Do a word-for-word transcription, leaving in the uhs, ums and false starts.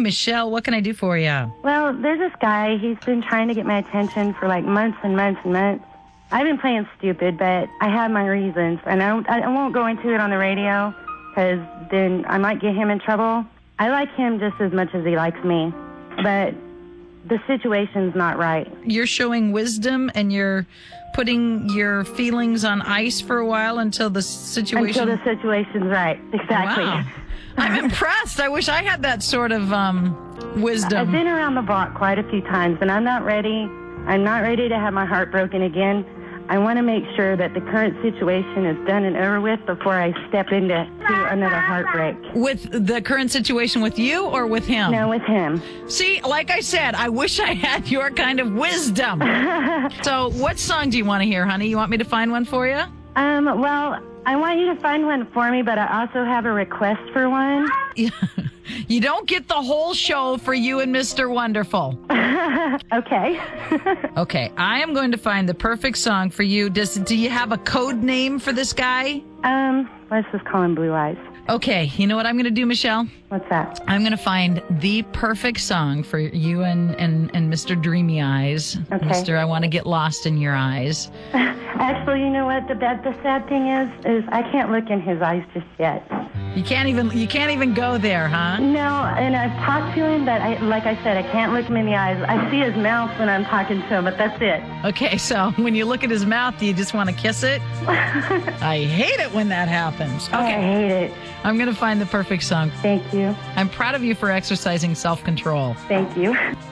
Michelle. What can I do for you? Well, there's this guy. He's been trying to get my attention for like months and months and months. I've been playing stupid, but I have my reasons, and I, don't, I won't go into it on the radio because then I might get him in trouble. I like him just as much as he likes me, but the situation's not right. You're showing wisdom and you're putting your feelings on ice for a while until the situation... Until the situation's right. Exactly. Wow. I'm impressed. I wish I had that sort of um, wisdom. I've been around the block quite a few times, and I'm not ready. I'm not ready to have my heart broken again. I want to make sure that the current situation is done and over with before I step into to another heartbreak. With the current situation with you or with him? No, with him. See, like I said, I wish I had your kind of wisdom. So what song do you want to hear, honey? You want me to find one for you? Um, well, I want you to find one for me, but I also have a request for one. You don't get the whole show for you and Mister Wonderful. Okay. Okay, I am going to find the perfect song for you. Does do you have a code name for this guy? Um, let's just call him Blue Eyes. Okay, you know what I'm going to do, Michelle? What's that? I'm going to find the perfect song for you and, and, and Mister Dreamy Eyes. Okay. Mister I want to get lost in your eyes. Actually, you know what? The bad, the sad thing is, is I can't look in his eyes just yet. You can't even you can't even go there, huh? No, and I've talked to him, but I, like I said, I can't look him in the eyes. I see his mouth when I'm talking to him, but that's it. Okay, so when you look at his mouth, do you just want to kiss it? I hate it when that happens. Okay. Oh, I hate it. I'm going to find the perfect song. Thank you. I'm proud of you for exercising self-control. Thank you.